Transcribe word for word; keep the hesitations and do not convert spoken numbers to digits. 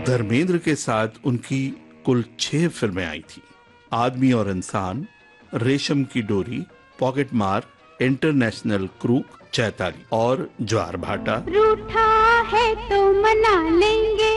धर्मेंद्र के साथ उनकी कुल छह फिल्में आई थी। आदमी और इंसान, रेशम की डोरी, पॉकेट मार, इंटरनेशनल क्रूक, चैताली और ज्वार भाटा। रूठा है तो मना लेंगे।